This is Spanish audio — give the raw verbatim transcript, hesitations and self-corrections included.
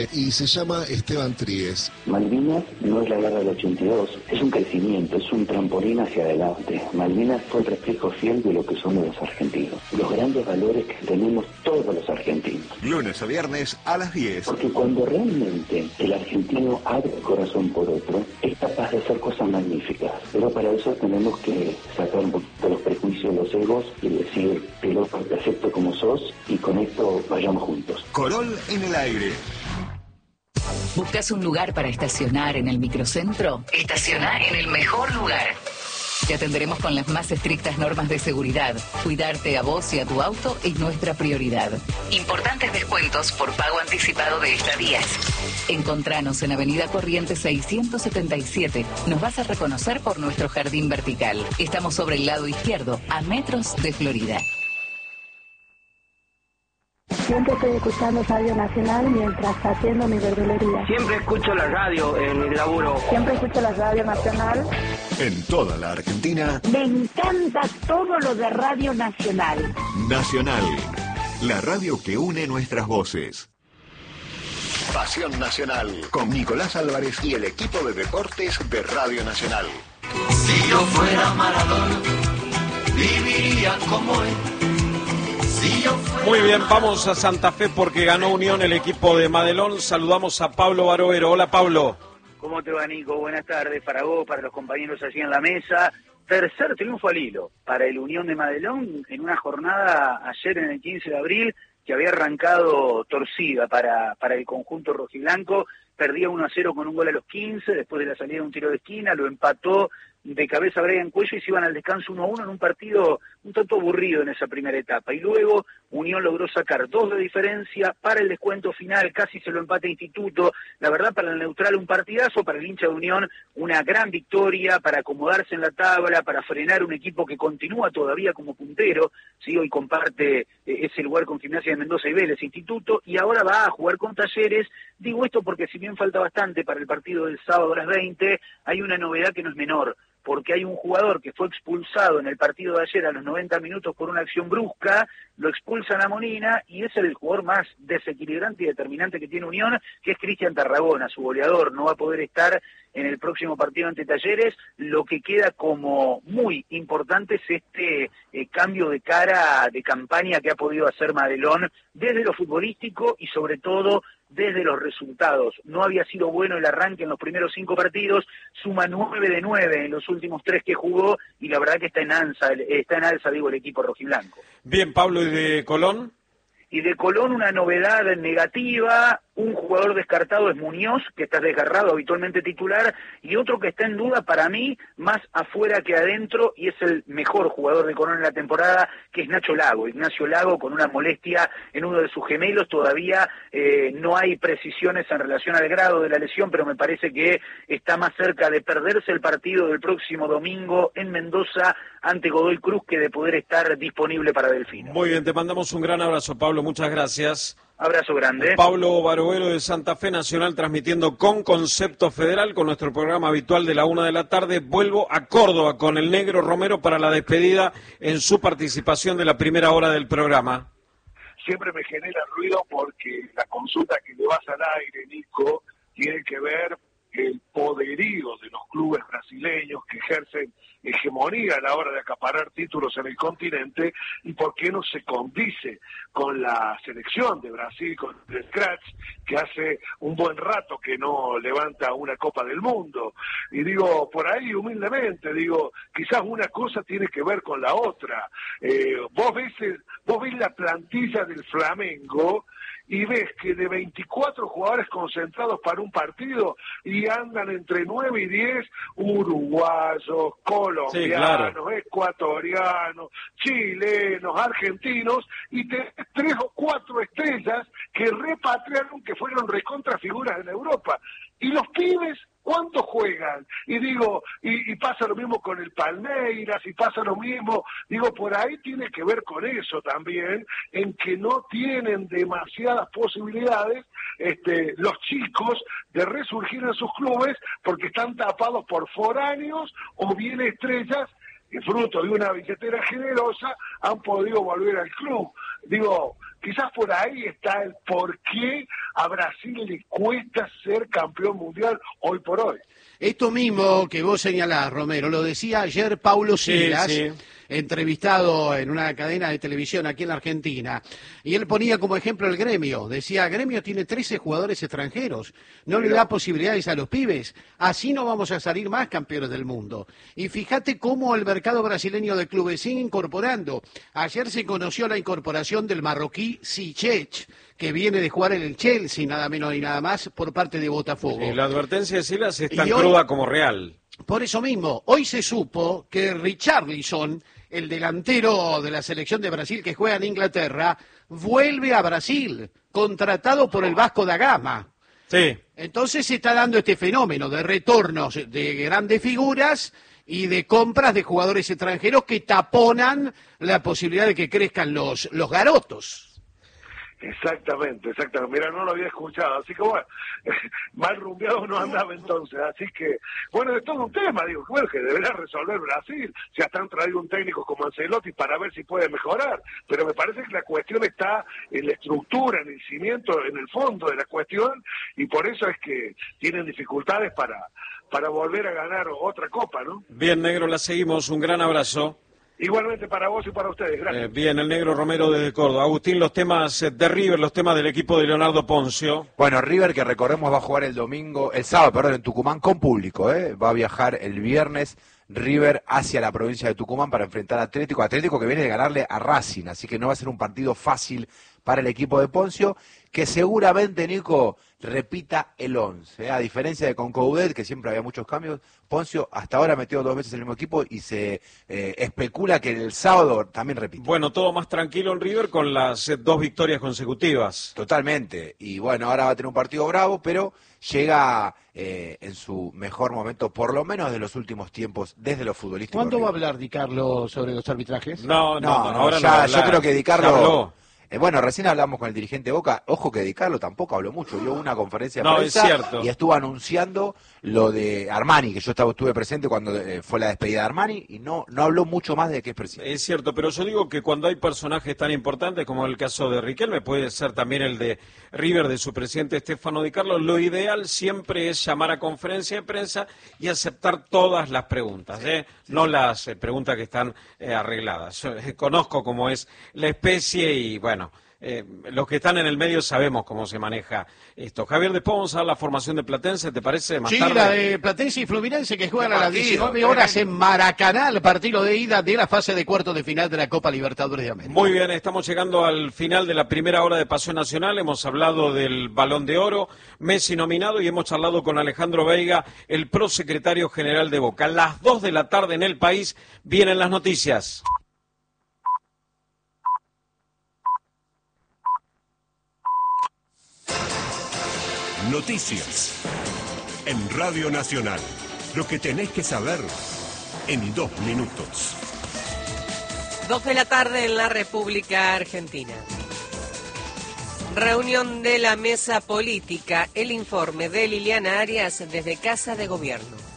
Y se llama Esteban Tríguez. Malvinas no es la guerra del ochenta y dos, es un crecimiento, es un trampolín hacia adelante. Malvinas fue el reflejo fiel de lo que somos los argentinos, los grandes valores que tenemos todos los argentinos. Lunes a viernes a las diez. Porque cuando realmente el argentino abre el corazón por otro, es capaz de hacer cosas magníficas. Pero para eso tenemos que sacar un poquito los prejuicios, los egos y decir, piloto perfecto como sos, y con esto vayamos juntos. Corol en el aire. ¿Buscas un lugar para estacionar en el microcentro? Estaciona en el mejor lugar. Te atenderemos con las más estrictas normas de seguridad. Cuidarte a vos y a tu auto es nuestra prioridad. Importantes descuentos por pago anticipado de estadías. Encontranos en Avenida Corrientes seiscientos setenta y siete. Nos vas a reconocer por nuestro jardín vertical. Estamos sobre el lado izquierdo, a metros de Florida. Siempre estoy escuchando Radio Nacional mientras haciendo mi verdulería. Siempre escucho la radio en mi laburo. Siempre escucho la Radio Nacional. En toda la Argentina. Me encanta todo lo de Radio Nacional. Nacional, la radio que une nuestras voces. Pasión Nacional, con Nicolás Álvarez y el equipo de deportes de Radio Nacional. Si yo fuera Maradona, viviría como él. Muy bien, vamos a Santa Fe porque ganó Unión el equipo de Madelón. Saludamos a Pablo Barovero. Hola, Pablo. ¿Cómo te va, Nico? Buenas tardes para vos, para los compañeros allí en la mesa. Tercer triunfo al hilo para el Unión de Madelón en una jornada ayer en el quince de abril que había arrancado torcida para, para el conjunto rojiblanco. Perdía uno a cero con un gol a los quince, después de la salida de un tiro de esquina, lo empató de cabeza Brian Cuello y se iban al descanso uno a uno en un partido un tanto aburrido en esa primera etapa. Y luego Unión logró sacar dos de diferencia para el descuento final, casi se lo empata Instituto. La verdad, para el neutral un partidazo, para el hincha de Unión una gran victoria, para acomodarse en la tabla, para frenar un equipo que continúa todavía como puntero, ¿sí? Hoy comparte eh, ese lugar con Gimnasia de Mendoza y Vélez Instituto, y ahora va a jugar con Talleres. Digo esto porque si bien falta bastante para el partido del sábado a las veinte, hay una novedad que no es menor, porque hay un jugador que fue expulsado en el partido de ayer a los noventa minutos por una acción brusca, lo expulsan a Molina y es el jugador más desequilibrante y determinante que tiene Unión, que es Cristian Tarragona, su goleador. No va a poder estar en el próximo partido ante Talleres. Lo que queda como muy importante es este eh, cambio de cara, de campaña que ha podido hacer Madelón desde lo futbolístico y sobre todo desde los resultados. No había sido bueno el arranque en los primeros cinco partidos, suma nueve de nueve en los últimos tres que jugó y la verdad que está en alza, está en alza, digo, el equipo rojiblanco. Bien, Pablo, ¿y de Colón? Y de Colón una novedad negativa, un jugador descartado es Muñoz, que está desgarrado, habitualmente titular, y otro que está en duda para mí, más afuera que adentro, y es el mejor jugador de Colón en la temporada, que es Nacho Lago. Ignacio Lago con una molestia en uno de sus gemelos, todavía eh, no hay precisiones en relación al grado de la lesión, pero me parece que está más cerca de perderse el partido del próximo domingo en Mendoza ante Godoy Cruz que de poder estar disponible para Delfino. Muy bien, te mandamos un gran abrazo, Pablo, muchas gracias. Abrazo grande. Pablo Barovero de Santa Fe Nacional transmitiendo con Concepto Federal con nuestro programa habitual de la una de la tarde. Vuelvo a Córdoba con el Negro Romero para la despedida en su participación de la primera hora del programa. Siempre me genera ruido porque la consulta que le vas al aire, Nico, tiene que ver el poderío de los clubes brasileños que ejercen hegemonía a la hora de acaparar títulos en el continente y por qué no se condice con la selección de Brasil, con el Scratch, que hace un buen rato que no levanta una Copa del Mundo. Y digo, por ahí humildemente, digo, quizás una cosa tiene que ver con la otra. Eh, vos ves, el, vos ves la plantilla del Flamengo y ves que de veinticuatro jugadores concentrados para un partido y andan entre nueve y diez uruguayos, colombianos, sí, claro, ecuatorianos, chilenos, argentinos y te, tres o cuatro estrellas que repatriaron, que fueron recontrafiguras en Europa. Y los pibes, ¿cuántos juegan? Y digo, y, y pasa lo mismo con el Palmeiras, y pasa lo mismo, digo, por ahí tiene que ver con eso también, en que no tienen demasiadas posibilidades este, los chicos de resurgir en sus clubes porque están tapados por foráneos o bien estrellas que fruto de una billetera generosa han podido volver al club. Digo, quizás por ahí está el por qué a Brasil le cuesta ser campeón mundial hoy por hoy. Esto mismo que vos señalás, Romero, lo decía ayer Paulo Silas, sí, sí. entrevistado en una cadena de televisión aquí en la Argentina, y él ponía como ejemplo el Gremio, decía, Gremio tiene trece jugadores extranjeros, no Pero... le da posibilidades a los pibes, así no vamos a salir más campeones del mundo. Y fíjate cómo el mercado brasileño de clubes sigue incorporando. Ayer se conoció la incorporación del marroquí Ziyech, que viene de jugar en el Chelsea, nada menos y nada más, por parte de Botafogo. Sí, la advertencia de Silas es tan cruda como real. Por eso mismo, hoy se supo que Richarlison, el delantero de la selección de Brasil que juega en Inglaterra, vuelve a Brasil, contratado por el Vasco da Gama. Sí. Entonces se está dando este fenómeno de retornos de grandes figuras y de compras de jugadores extranjeros que taponan la posibilidad de que crezcan los, los garotos. Exactamente, exactamente. Mira, no lo había escuchado, así que bueno, mal rumbeado no andaba entonces, así que, bueno, es todo un tema, digo, bueno, que deberá resolver Brasil, si hasta han traído un técnico como Ancelotti para ver si puede mejorar, pero me parece que la cuestión está en la estructura, en el cimiento, en el fondo de la cuestión, y por eso es que tienen dificultades para, para volver a ganar otra copa, ¿no? Bien, Negro, la seguimos, un gran abrazo. Igualmente para vos y para ustedes, gracias. Eh, bien, el Negro Romero desde Córdoba. Agustín, los temas de River, los temas del equipo de Leonardo Poncio. Bueno, River, que recordemos va a jugar el domingo, el sábado, perdón, en Tucumán con público, ¿eh? Va a viajar el viernes River hacia la provincia de Tucumán para enfrentar a Atlético, Atlético que viene de ganarle a Racing, así que no va a ser un partido fácil para el equipo de Poncio, que seguramente, Nico, repita el once, ¿eh? A diferencia de con Coudet, que siempre había muchos cambios, Poncio hasta ahora metió dos veces el mismo equipo y se eh, especula que el sábado también repite. Bueno, todo más tranquilo en River con las eh, dos victorias consecutivas. Totalmente, y bueno, ahora va a tener un partido bravo, pero llega eh, en su mejor momento, por lo menos de los últimos tiempos, desde los futbolísticos. ¿Cuándo va a hablar Di Carlo sobre los arbitrajes? No, no, no, no ahora ya, no va a yo creo que Di Carlo... Eh, bueno, recién hablamos con el dirigente Boca, ojo que Di Carlo tampoco habló mucho, dio una conferencia de no, prensa es cierto. Y estuvo anunciando lo de Armani, que yo estaba, estuve presente cuando eh, fue la despedida de Armani, y no no habló mucho más de que es presidente. Es cierto, pero yo digo que cuando hay personajes tan importantes como el caso de Riquelme, puede ser también el de River, de su presidente Stefano Di Carlo, lo ideal siempre es llamar a conferencia de prensa y aceptar todas las preguntas, sí, ¿eh? Sí, no sí. las eh, preguntas que están eh, arregladas. Yo, eh, conozco cómo es la especie y bueno... Eh, los que están en el medio sabemos cómo se maneja esto. Javier, después vamos a ver la formación de Platense, ¿te parece? Más sí, tarde. La de Platense y Fluminense que juegan a las diecinueve horas en Maracaná, el partido de ida de la fase de cuartos de final de la Copa Libertadores de América. Muy bien, estamos llegando al final de la primera hora de Pasión Nacional. Hemos hablado del Balón de Oro, Messi nominado, y hemos charlado con Alejandro Veiga, el prosecretario general de Boca. A las dos de la tarde en el país vienen las noticias. Noticias en Radio Nacional. Lo que tenés que saber en dos minutos. Dos de la tarde en la República Argentina. Reunión de la mesa política. El informe de Liliana Arias desde Casa de Gobierno.